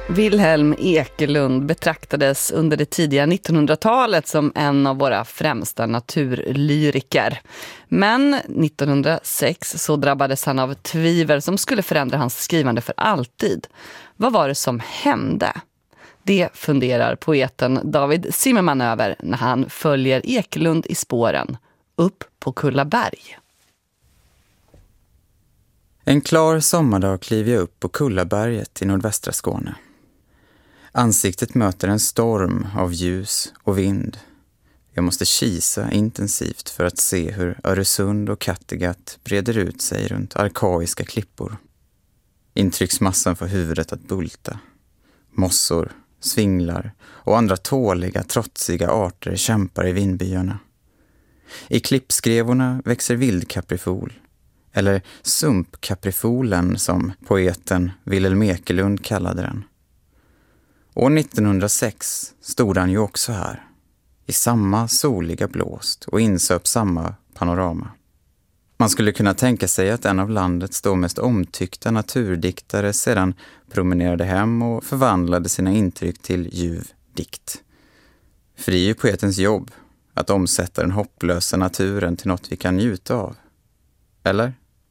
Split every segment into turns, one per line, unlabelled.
Wilhelm Ekelund betraktades under det tidiga 1900-talet som en av våra främsta naturlyriker. Men 1906 så drabbades han av tvivel som skulle förändra hans skrivande för alltid. Vad var det som hände? Det funderar poeten David Zimmerman över när han följer Ekelund i spåren upp på Kullaberg.
En klar sommardag kliver jag upp på Kullaberget i nordvästra Skåne. Ansiktet möter en storm av ljus och vind. Jag måste kisa intensivt för att se hur Öresund och Kattegatt breder ut sig runt arkaiska klippor. Intrycksmassan får huvudet att bulta. Mossor, svinglar och andra tåliga, trotsiga arter kämpar i vindbyarna. I klippskrevorna växer vildkaprifol, eller sumpkaprifolen som poeten Wilhelm Ekelund kallade den. År 1906 stod han ju också här, i samma soliga blåst och insöp samma panorama. Man skulle kunna tänka sig att en av landets då mest omtyckta naturdiktare sedan promenerade hem och förvandlade sina intryck till ljuv dikt. För det är ju poetens jobb att omsätta den hopplösa naturen till något vi kan njuta av. Eller?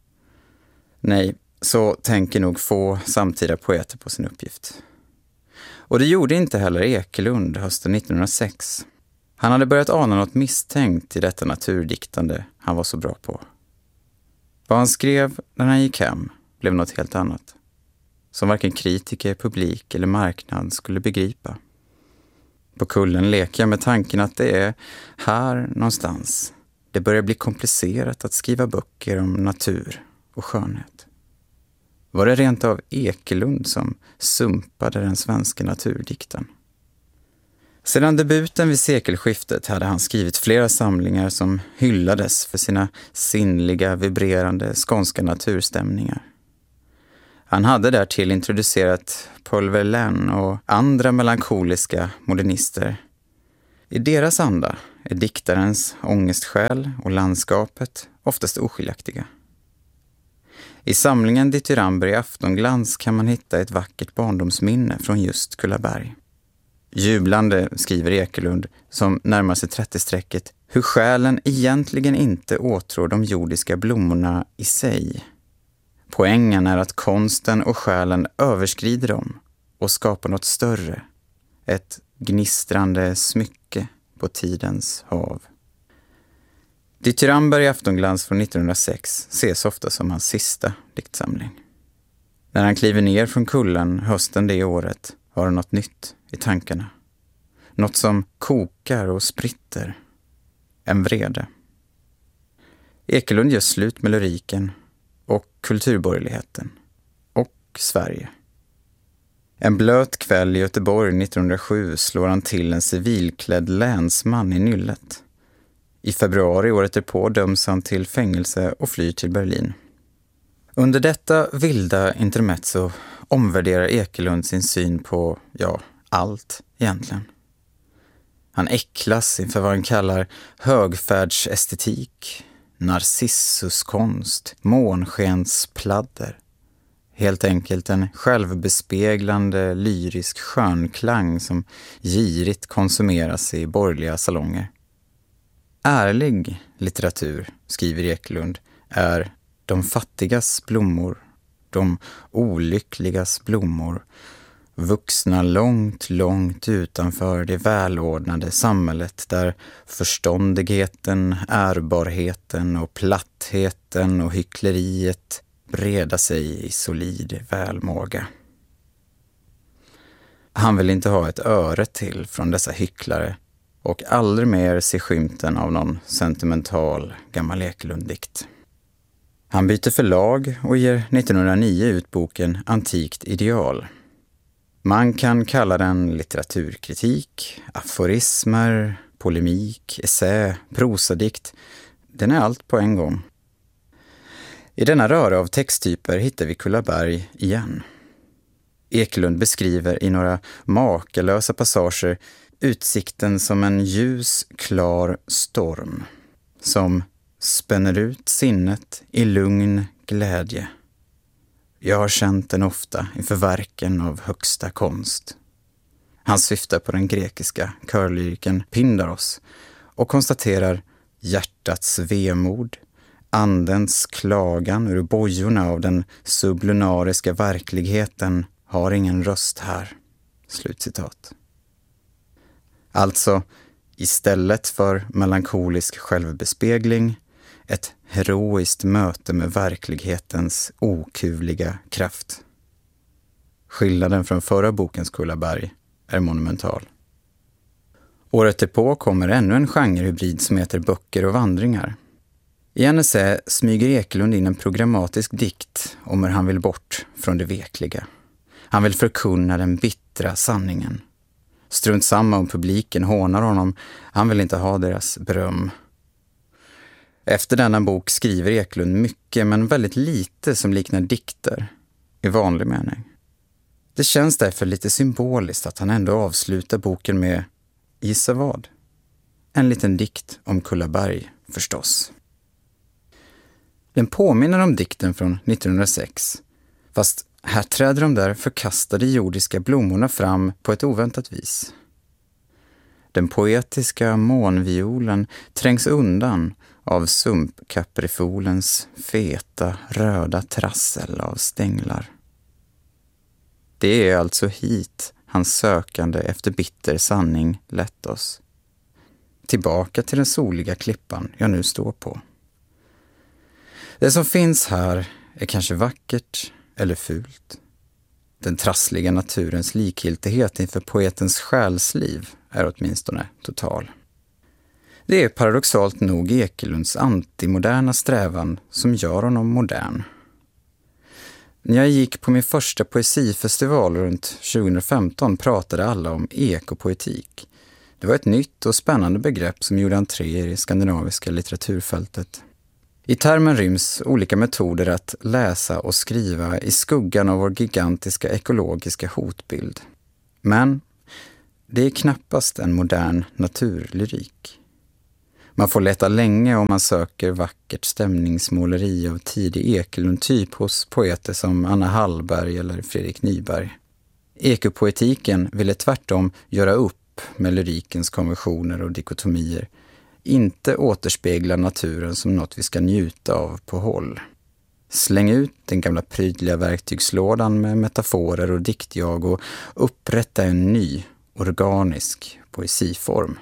Nej, så tänker nog få samtida poeter på sin uppgift. Och det gjorde inte heller Ekelund hösten 1906. Han hade börjat ana något misstänkt i detta naturdiktande han var så bra på. Vad han skrev när han gick hem blev något helt annat, som varken kritiker, publik eller marknad skulle begripa. På kullen leker jag med tanken att det är här någonstans det börjar bli komplicerat att skriva böcker om natur och skönhet. Var det rent av Ekelund som sumpade den svenska naturdikten? Sedan debuten vid sekelskiftet hade han skrivit flera samlingar som hyllades för sina sinnliga, vibrerande skånska naturstämningar. Han hade därtill introducerat Paul Verlaine och andra melankoliska modernister. I deras anda är diktarens ångestsjäl och landskapet oftast oskiljaktiga. I samlingen Dithyramber i aftonglans kan man hitta ett vackert barndomsminne från just Kullaberg. Jublande skriver Ekelund, som närmar sig 30-strecket, hur själen egentligen inte åtrår de jordiska blommorna i sig. Poängen är att konsten och själen överskrider dem och skapar något större, ett gnistrande smycke på tidens hav. Dithyramber i aftonglans från 1906 ses ofta som hans sista diktsamling. När han kliver ner från kullen hösten det året har han något nytt i tankarna. Något som kokar och spritter. En vrede. Ekelund gör slut med lyriken och kulturborgerligheten. Och Sverige. En blöt kväll i Göteborg 1907 slår han till en civilklädd länsman i nyllet. I februari året därpå döms han till fängelse och flyr till Berlin. Under detta vilda intermezzo omvärderar Ekelund sin syn på, allt egentligen. Han äcklas inför vad han kallar högfärdsestetik, narcissuskonst, månskenspladder. Helt enkelt en självbespeglande lyrisk skönklang som girigt konsumeras i borgerliga salonger. Ärlig litteratur, skriver Ekelund, är de fattigas blommor, de olyckligas blommor, vuxna långt, långt utanför det välordnade samhället där förståndigheten, ärbarheten och plattheten och hyckleriet breda sig i solid välmåga. Han vill inte ha ett öre till från dessa hycklare och aldrig mer se skymten av någon sentimental gammal Ekelund-dikt. Han byter förlag och ger 1909 ut boken Antikt ideal. Man kan kalla den litteraturkritik, aforismer, polemik, essä, prosadikt. Den är allt på en gång. I denna röra av texttyper hittar vi Kullaberg igen. Ekelund beskriver i några makalösa passager utsikten som en ljus, klar storm som spänner ut sinnet i lugn glädje. Jag har känt den ofta inför verken av högsta konst. Han syftar på den grekiska körlyriken Pindaros och konstaterar hjärtats vemod, andens klagan ur bojorna av den sublunariska verkligheten har ingen röst här. Slutcitat. Alltså, istället för melankolisk självbespegling, ett heroiskt möte med verklighetens okuvliga kraft. Skillnaden från förra bokens Kullaberg är monumental. Året därpå kommer ännu en genrehybrid som heter böcker och vandringar. I en essä smyger Ekelund in en programmatisk dikt om hur han vill bort från det vekliga. Han vill förkunna den bittra sanningen. Strunt samma om publiken hånar honom, han vill inte ha deras beröm. Efter denna bok skriver Ekelund mycket men väldigt lite som liknar dikter i vanlig mening. Det känns därför lite symboliskt att han ändå avslutar boken med, gissa vad? En liten dikt om Kullaberg förstås. Den påminner om dikten från 1906, fast här träder de där förkastade jordiska blommorna fram på ett oväntat vis. Den poetiska månviolen trängs undan av sumpkaprifolens feta röda trassel av stänglar. Det är alltså hit hans sökande efter bitter sanning lett oss. Tillbaka till den soliga klippan jag nu står på. Det som finns här är kanske vackert eller fult. Den trassliga naturens likgiltighet inför poetens själsliv är åtminstone total. Det är paradoxalt nog Ekelunds antimoderna strävan som gör honom modern. När jag gick på min första poesifestival runt 2015 pratade alla om ekopoetik. Det var ett nytt och spännande begrepp som gjorde entré i det skandinaviska litteraturfältet. I termen ryms olika metoder att läsa och skriva i skuggan av vår gigantiska ekologiska hotbild. Men det är knappast en modern naturlyrik. Man får leta länge om man söker vackert stämningsmåleri av tidig Ekelund-typ hos poeter som Anna Hallberg eller Fredrik Nyberg. Ekopoetiken ville tvärtom göra upp med lyrikens konventioner och dikotomier, inte återspegla naturen som något vi ska njuta av på håll. Släng ut den gamla prydliga verktygslådan med metaforer och diktjag och upprätta en ny, organisk poesiform.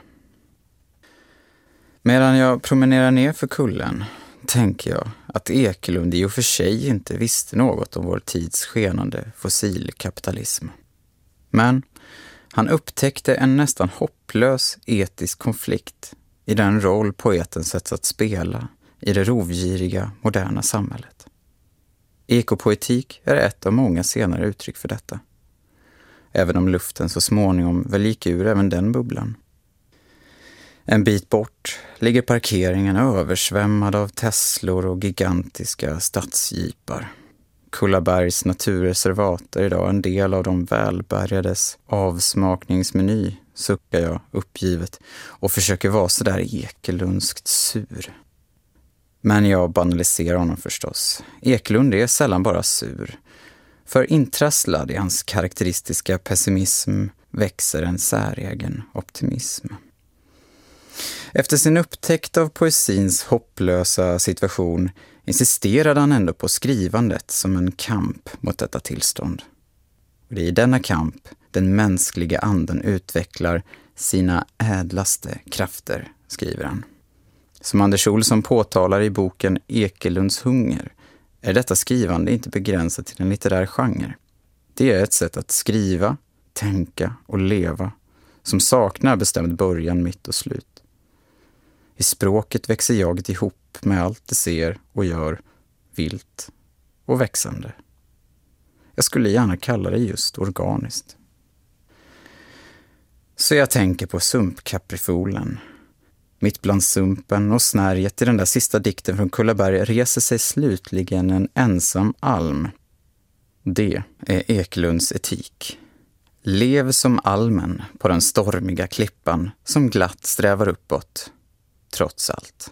Medan jag promenerar ner för kullen tänker jag att Ekelund i och för sig inte visste något om vår tids skenande fossilkapitalism. Men han upptäckte en nästan hopplös etisk konflikt i den roll poeten sätts att spela i det rovgiriga moderna samhället. Ekopoetik är ett av många senare uttryck för detta. Även om luften så småningom väl gick ur även den bubblan. En bit bort ligger parkeringen översvämmad av Teslor och gigantiska stadsjeepar. Kullabergs naturreservat är idag en del av de välbärgades avsmakningsmeny, suckar jag uppgivet och försöker vara så där ekelundskt sur. Men jag banaliserar honom förstås. Ekelund är sällan bara sur. För intrasslad i hans karaktäristiska pessimism växer en säregen optimism. Efter sin upptäckt av poesins hopplösa situation insisterade han ändå på skrivandet som en kamp mot detta tillstånd. Och det är i denna kamp den mänskliga anden utvecklar sina ädlaste krafter, skriver han. Som Anders Olsson påtalar i boken Ekelunds hunger är detta skrivande inte begränsat till en litterär genre. Det är ett sätt att skriva, tänka och leva som saknar bestämd början, mitt och slut. I språket växer jaget ihop med allt det ser och gör, vilt och växande. Jag skulle gärna kalla det just organiskt. Så jag tänker på sumpkaprifolen. Mitt bland sumpen och snärjet i den där sista dikten från Kullaberg reser sig slutligen en ensam alm. Det är Ekelunds etik. Lev som almen på den stormiga klippan som glatt strävar uppåt, trots allt.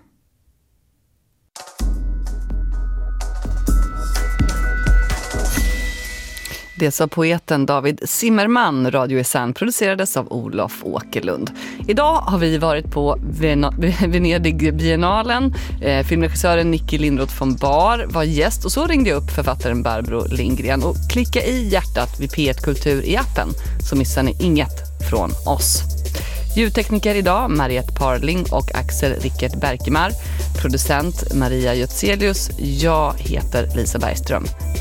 Det sa poeten David Zimmerman. Radio Isan producerades av Olof Åkerlund. Idag har vi varit på Venedig-biennalen. Filmregissören Nicky Lindroth von Bar var gäst och så ringde jag upp författaren Barbro Lindgren och klicka i hjärtat vid P1 Kultur i appen så missar ni inget från oss. Ljudtekniker idag Mariette Parling och Axel Rickert Berkemar. Producent Maria Götzelius. Jag heter Lisa Bergström.